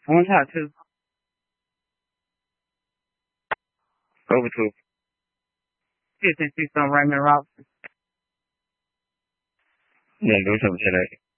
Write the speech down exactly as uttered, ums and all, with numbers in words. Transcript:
One shot two. Over two. fifteen six on Raymond Robinson. Yeah, go to the